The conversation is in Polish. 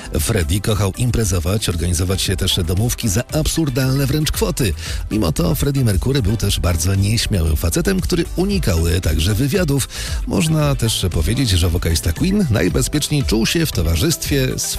Freddie kochał imprezować, organizować się też domówki za absurdalne wręcz kwoty. Mimo to Freddie Mercury był też bardzo nieśmiałym facetem, który unikał także wywiadów. Można też powiedzieć, że wokalista Queen najbezpieczniej czuł się w towarzystwie